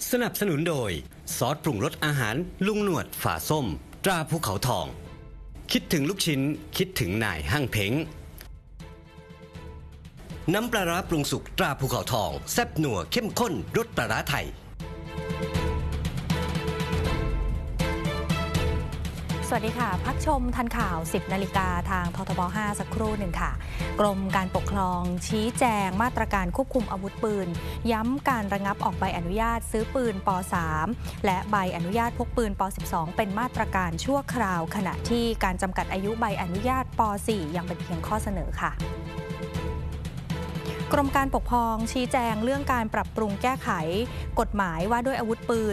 สนับสนุนโดยซอสปรุงรสอาหารลุงหนวดฝาส้มตราภูเขาทองคิดถึงลูกชิ้นคิดถึงนายห้างเพ้งน้ำปลาร้าปรุงสุกตราภูเขาทองแซ่บนัวเข้มข้นรสปลาร้าไทยสวัสดีค่ะพักชมทันข่าว 10 นาฬิกาทางททบ 5 สักครู่หนึ่งค่ะกรมการปกครองชี้แจงมาตรการควบคุมอาวุธปืนย้ำการระงับออกใบอนุญาตซื้อปืนป.3 และใบอนุญาตพกปืนป.12 เป็นมาตรการชั่วคราวขณะที่การจำกัดอายุใบอนุญาตป.4 ยังเป็นเพียงข้อเสนอค่ะกรมการปกครองชี้แจงเรื่องการปรับปรุงแก้ไขกฎหมายว่าด้วยอาวุธปืน